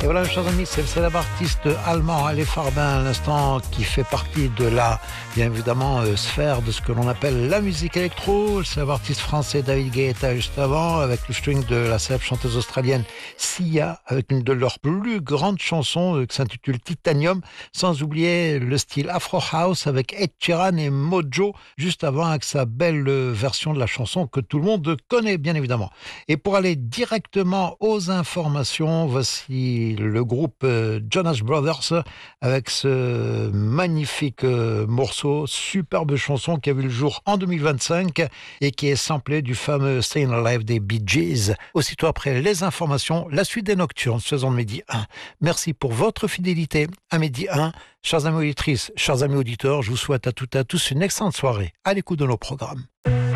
voilà, chers amis, c'est le célèbre artiste allemand Alain Farbin à l'instant qui fait partie de la, bien évidemment, sphère de ce que l'on appelle la musique électro. Le célèbre artiste français David Guetta juste avant, avec le string de la célèbre chanteuse australienne Sia, avec une de leurs plus grandes chansons qui s'intitule Titanium, sans oublier le style Afro House avec Ed Sheeran et Mojo, juste avant avec sa belle version de la chanson que tout le monde connaît, bien évidemment. Et pour aller directement aux informations, voici le groupe Jonas Brothers avec ce magnifique morceau, superbe chanson qui a vu le jour en 2025 et qui est samplé du fameux Stayin' Alive des Bee Gees. Aussitôt après les informations, la suite des Nocturnes, saison de Midi 1. Merci pour votre fidélité à Midi 1. Chers amis auditrices, chers amis auditeurs, je vous souhaite à toutes et à tous une excellente soirée à l'écoute de nos programmes.